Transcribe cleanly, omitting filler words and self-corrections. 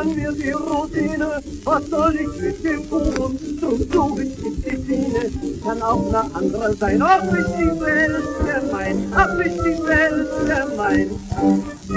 gern mir die Rosine, was soll ich mit dem Kuchen? So ist die Sine, kann auch eine andere sein. Ach, ist die Welt gemein, ach, ist die Welt gemein.